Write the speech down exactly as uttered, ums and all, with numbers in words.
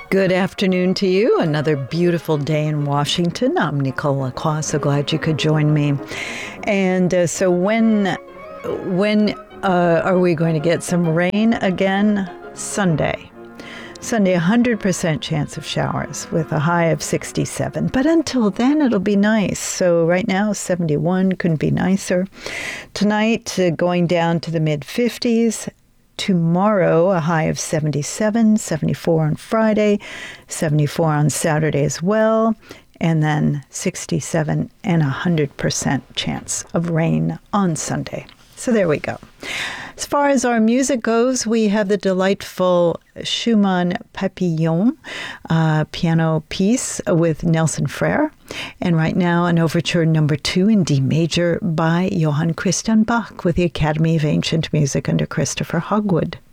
Good afternoon to you. Another beautiful day in Washington. I'm Nicole Lacroix. So glad you could join me. And uh, so when when uh, are we going to get some rain again? Sunday. Sunday, one hundred percent chance of showers with a high of sixty-seven. But until then, it'll be nice. So right now, seventy-one, couldn't be nicer. Tonight, uh, going down to the mid fifties. Tomorrow, a high of seventy-seven, seventy-four on Friday, seventy-four on Saturday as well, and then sixty-seven and one hundred percent chance of rain on Sunday. So there we go. As far as our music goes, we have the delightful Schumann Papillon uh, piano piece with Nelson Frère. And right now, an overture number two in D major by Johann Christian Bach with the Academy of Ancient Music under Christopher Hogwood.